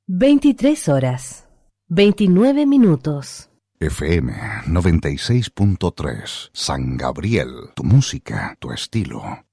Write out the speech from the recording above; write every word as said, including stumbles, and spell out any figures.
veintitrés horas, veintinueve minutos. F M noventa y seis punto tres, San Gabriel, tu música, tu estilo.